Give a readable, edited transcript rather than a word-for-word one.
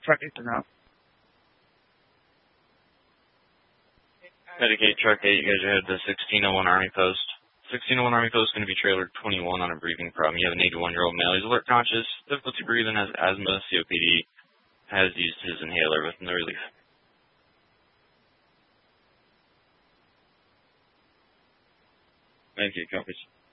Truck 8 to now. Medicaid Truck 8, you guys are headed to 1601 Army Post. 1601 Army Post is going to be trailer 21 on a breathing problem. You have an 81-year-old male. He's alert conscious, difficulty breathing, has asthma, COPD, has used his inhaler with no relief. Medicaid copies.